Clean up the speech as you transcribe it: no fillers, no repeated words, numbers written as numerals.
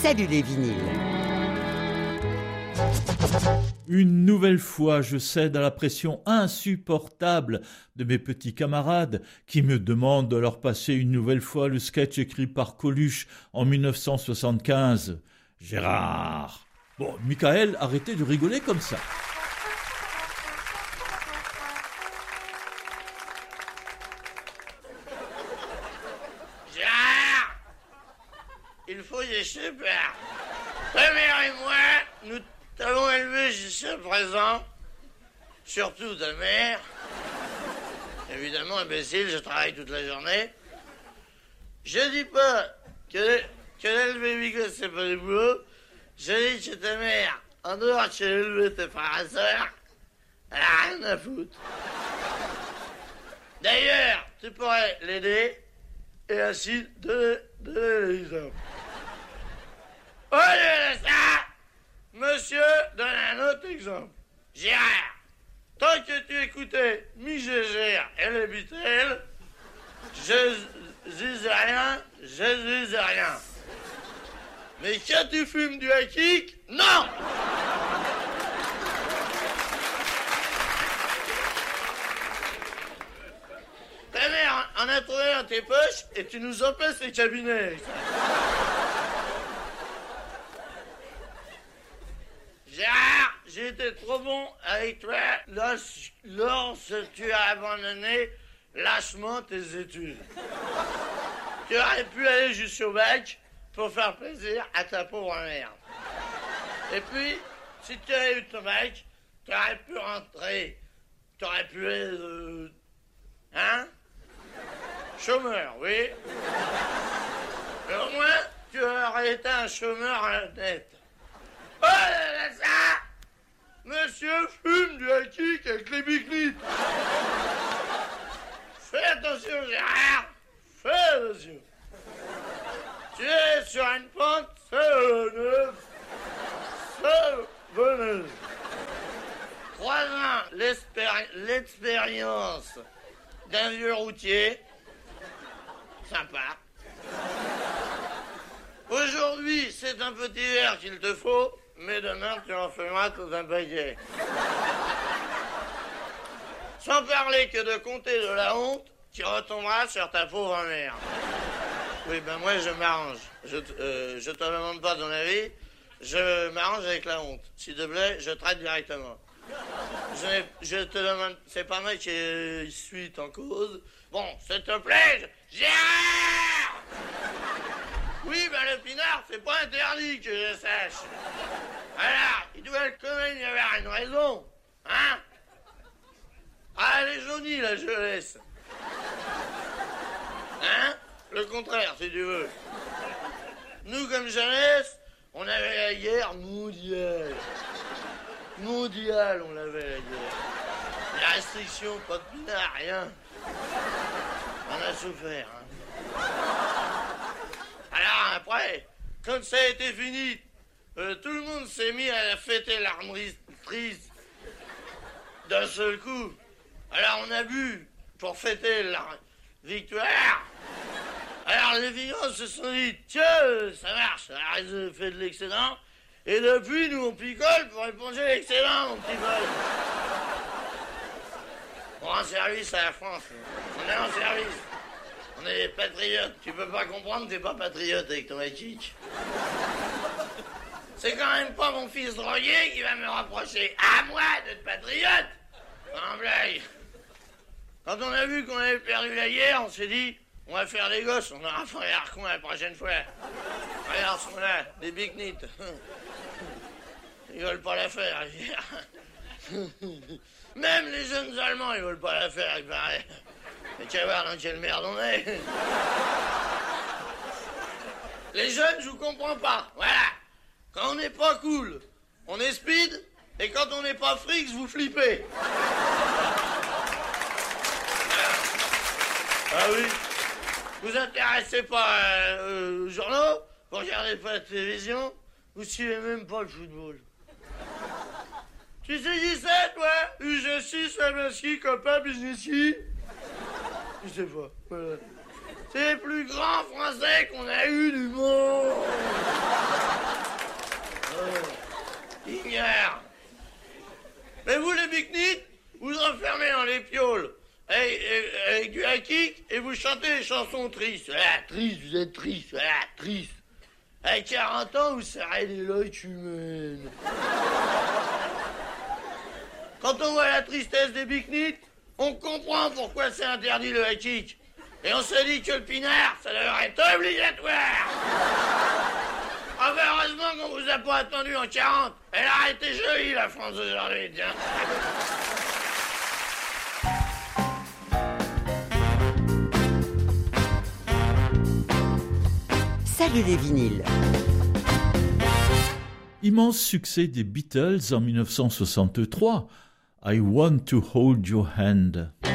Salut les vinyles. Une nouvelle fois, je cède à la pression insupportable de mes petits camarades qui me demandent de leur passer une nouvelle fois le sketch écrit par Coluche en 1975. Gérard. Bon, Michael, arrêtez de rigoler comme ça. Gérard, il faut y super. Ta mère et moi, nous t'avons élevé jusqu'à présent, surtout ta mère. Évidemment, imbécile, je travaille toute la journée. Je dis pas que l'élever Bigot, c'est pas du boulot. Je dis que ta mère, en dehors que j'ai élevé tes frères et sœurs, elle a rien à foutre. D'ailleurs, tu pourrais l'aider et ainsi donner l'exemple. Au lieu de ça, monsieur donne un autre exemple. Gérard, tant que tu écoutais Migégère et les Beatles, je disais rien. Mais quand tu fumes du hakik, non! Ta mère en a trouvé dans tes poches et tu nous empêches les cabinets. Gérard, j'ai été trop bon avec toi lorsque tu as abandonné lâchement tes études. Tu aurais pu aller jusqu'au bac pour faire plaisir à ta pauvre mère. Et puis, si tu avais eu ton bac, tu aurais pu rentrer. Tu aurais pu être... chômeur, oui. Mais au moins, tu aurais été un chômeur honnête. Oh là là, ça! Monsieur fume du hakik avec les biclites. Fais attention, Gérard. Fais attention. Tu es sur une pente savonneuse. Croisant l'expérience d'un vieux routier. Sympa. Aujourd'hui, c'est un petit verre qu'il te faut, mais demain, tu en feras tout un paquet. Sans parler que de compter de la honte qui retombera sur ta pauvre mère. Oui, ben moi, je m'arrange. Je te demande pas ton avis, je m'arrange avec la honte. S'il te plaît, je traite directement. Je te demande... C'est pas moi qui suis en cause. Bon, s'il te plaît, Gérard! Oui, ben le pinard, c'est pas interdit que je sache. Alors, il doit quand même y avoir une raison, hein? Ah, elle est jaunie, la jeunesse. Hein? Le contraire, si tu veux. Nous, comme jeunesse, on avait la guerre mondiale. Mondiale, on l'avait, la guerre. La restriction, pas de pinard, rien. On a souffert, hein. Alors après, quand ça a été fini, tout le monde s'est mis à fêter l'armistice d'un seul coup. Alors on a bu pour fêter la victoire. Alors les vignerons se sont dit, tiens, ça marche, ça a fait de l'excédent. Et depuis, nous on picole pour éponger l'excédent, mon petit bol. On rend service à la France. On est en service. On est des patriotes. Tu peux pas comprendre que t'es pas patriote avec ton éthique. C'est quand même pas mon fils drogué qui va me rapprocher à moi d'être patriote. En blague. Quand on a vu qu'on avait perdu la guerre, on s'est dit, on va faire des gosses, on aura fait un con la prochaine fois. Regarde ce qu'on a, des bicnites. Ils veulent pas la faire, la guerre. Même les jeunes Allemands, ils veulent pas la faire, il paraît. Mais tu vas voir dans quelle merde on est. Les jeunes, je vous comprends pas. Voilà. Quand on n'est pas cool, on est speed. Et quand on n'est pas frics, vous flippez. Ah oui. Vous intéressez pas aux journaux. Vous regardez pas la télévision. Vous suivez même pas le football. Tu sais qui c'est, toi? UG6, Sabaski, copain, businessy. Je sais pas. Voilà. C'est les plus grands Français qu'on a eu du monde. chantez les chansons tristes. Ah, triste, vous êtes triste. Ah, triste. À 40 ans, vous serrez les loges humaines. Quand on voit la tristesse des bickniks, on comprend pourquoi c'est interdit le high kick. Et on se dit que le pinard, ça devrait être obligatoire. Ah ben heureusement qu'on vous a pas attendu en 40. Elle a été jolie, la France d'aujourd'hui, tiens. Salut les vinyles. Immense succès des Beatles en 1963. I Want to Hold Your Hand.